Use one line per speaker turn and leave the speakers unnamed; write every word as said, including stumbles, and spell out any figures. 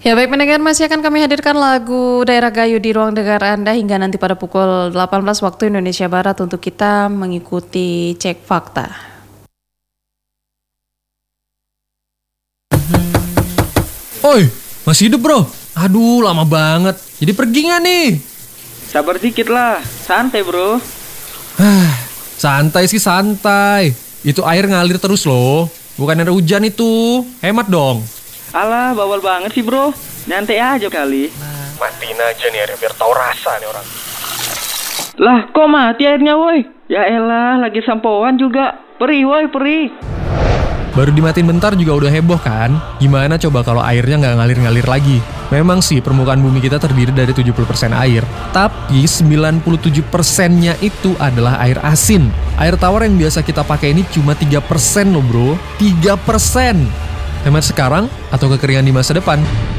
Ya baik pendengar, masih akan kami hadirkan lagu Daerah Gayo di ruang dengar Anda hingga nanti pada pukul delapan belas waktu Indonesia Barat untuk kita mengikuti cek fakta.
Oi, masih hidup bro? Aduh, lama banget. Jadi pergi nggak nih?
Sabar dikit lah, santai bro.
Santai sih santai. Itu air ngalir terus loh. Bukan ada hujan itu. Hemat dong.
Alah, bawal banget sih bro. Nyantai aja kali.
Matiin aja nih airnya biar tahu rasa nih orang.
Lah, kok mati airnya woi? Ya elah, lagi sampoan juga. Perih woi, perih.
Baru dimatiin bentar juga udah heboh kan? Gimana coba kalau airnya nggak ngalir-ngalir lagi? Memang sih permukaan bumi kita terdiri dari tujuh puluh persen air. Tapi sembilan puluh tujuh persennya itu adalah air asin. Air tawar yang biasa kita pakai ini cuma tiga persen loh bro. tiga persen. Hemat sekarang atau kekeringan di masa depan?